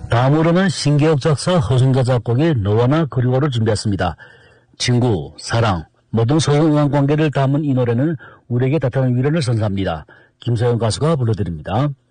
다음으로는 신기혁 작사, 허순자 작곡의 너와 나 그리워를 준비했습니다. 친구, 사랑, 모든 소중한 관계를 담은 이 노래는 우리에게 따뜻한 위로를 선사합니다. 김서영 가수가 불러드립니다.